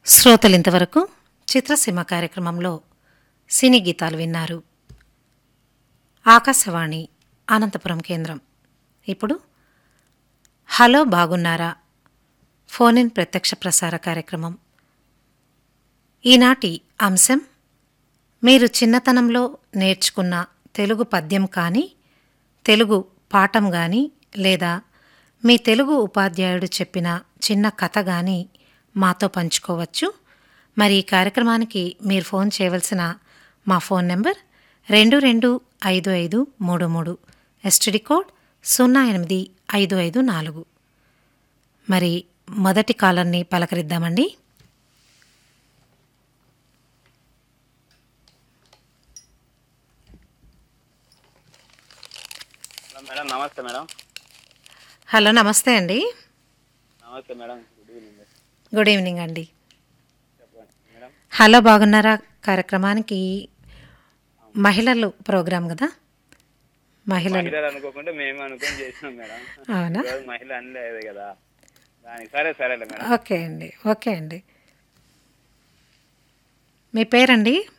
శ్రోతలింతవరకు చిత్రసీమ కార్యక్రమంలో సినీ గీతాలు విన్నారు. ఆకాశవాణి అనంతపురం కేంద్రం. ఇప్పుడు హలో బాగున్నారా ఫోన్ ఇన్ ప్రత్యక్ష ప్రసార కార్యక్రమం. ఈనాటి అంశం మీరు చిన్నతనంలో నేర్చుకున్న తెలుగు పద్యం కానీ తెలుగు పాఠం కానీ లేదా మీ తెలుగు ఉపాధ్యాయుడు చెప్పిన చిన్న కథ కానీ మాతో పంచుకోవచ్చు. మరి ఈ కార్యక్రమానికి మీరు ఫోన్ చేయవలసిన మా ఫోన్ నెంబర్ 225533, ఎస్టీడీ కోడ్ 08554. మరి మొదటి కాలర్ని పలకరిద్దామండి. మేడం నమస్తే మేడం. హలో, నమస్తే అండి. నమస్తే madam. Good evening. Good evening అండి. చెప్పండి మేడం. హలో బాగున్నారా కార్యక్రమానికి మహిళలు ప్రోగ్రాం కదా. మహిళలు అనుకోకుండా మేము అనుకొని చేసినాం మేడం. అవునా? ఈరోజు మహిళ అనలేదు కదా దానికి. సరేలే మేడం. ఓకే అండి. మీ పేరండి?